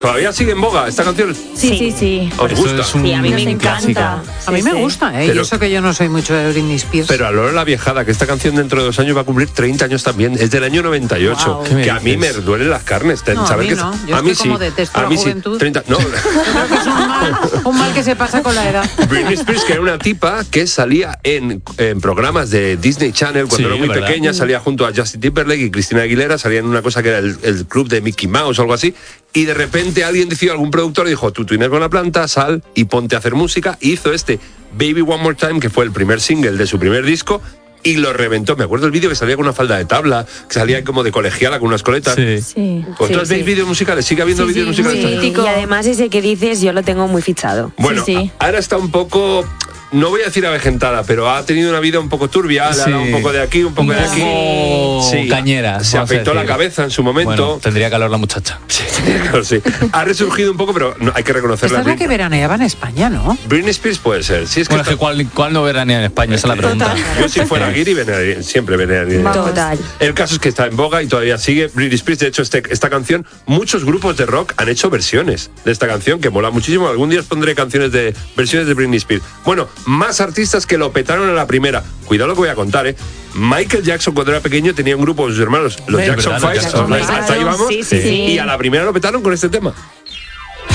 ¿Todavía sigue en boga esta canción? Sí. ¿Os gusta? Sí, a mí me encanta. A mí me gusta, ¿eh? Pero, y eso que yo no soy mucho de Britney Spears. Pero a Lola la Viejada, que esta canción dentro de 2 años va a cumplir 30 años también, es del año 98, Wow. que a mí me duelen las carnes. No, saber a mí que no. Yo a mí es que como sí, detesto a la mí juventud. sí. 30, no. Yo creo que es un mal que se pasa con la edad. Britney Spears, que era una tipa que salía en programas de Disney Channel cuando era muy pequeña, salía junto a Justin Timberlake y Christina Aguilera, salía en una cosa que era el club de Mickey Mouse o algo así, y de repente alguien decidió, algún productor dijo, tú tienes con la planta, sal y ponte a hacer música, y hizo este Baby One More Time, que fue el primer single de su primer disco, y lo reventó. Me acuerdo el vídeo que salía con una falda de tabla, que salía como de colegiala con unas coletas. Sí. ¿Vosotros veis vídeos musicales? ¿Sigue habiendo vídeos musicales? Y además ese que dices yo lo tengo muy fichado. Bueno, ahora está un poco, no voy a decir avejentada, pero ha tenido una vida un poco turbia, le ha dado un poco de aquí, un poco de aquí. Sí, cañera. Se afeitó la cabeza en su momento. Bueno, tendría calor la muchacha. Sí, claro, sí. Ha resurgido un poco, pero no, hay que reconocerla. Esta es la que veraneaba en España, ¿no? Britney Spears puede ser. Sí, es que, ¿cuál no veranea en España? Esa es la pregunta. Yo si fuera Guiri, siempre veneraría. Total. El caso es que está en boga y todavía sigue Britney Spears. De hecho, esta canción, muchos grupos de rock han hecho versiones de esta canción, que mola muchísimo. Algún día os pondré versiones de Britney Spears. Bueno, más artistas que lo petaron a la primera. Cuidado lo que voy a contar, ¿eh? Michael Jackson, cuando era pequeño, tenía un grupo de sus hermanos, los Jackson 5. Hasta ahí vamos. Sí. Y a la primera lo petaron con este tema.